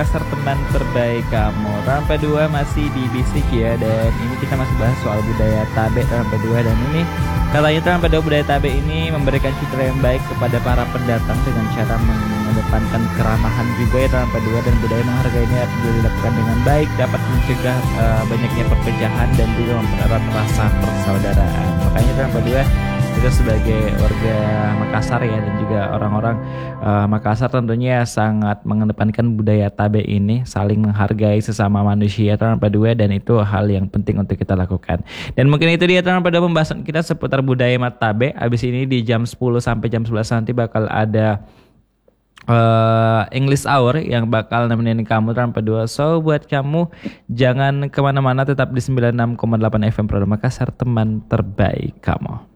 Pasar teman terbaik kamu. Rampai 2 masih di Bisik ya, dan ini kita masih bahas soal budaya Tabe Rampai 2, dan ini katanya Rampai 2 budaya Tabe ini memberikan citra yang baik kepada para pendatang dengan cara mengedepankan keramahan juga ya Rampai 2, dan budaya menghargai ini apabila dilakukan dengan baik dapat mencegah banyaknya perpecahan dan juga mempererat rasa persaudaraan. Makanya Rampai 2 kita sebagai warga Makassar ya, dan juga orang-orang Makassar tentunya sangat mengedepankan budaya Tabe ini, saling menghargai sesama manusia Rampai 2, dan itu hal yang penting untuk kita lakukan. Dan mungkin itu dia Rampai 2 pembahasan kita seputar budaya Tabe. Habis ini di jam 10 sampai jam 11 nanti bakal ada English Hour yang bakal nemenin kamu Rampai 2. So buat kamu jangan kemana-mana, tetap di 96,8 FM Pro Makassar, teman terbaik kamu.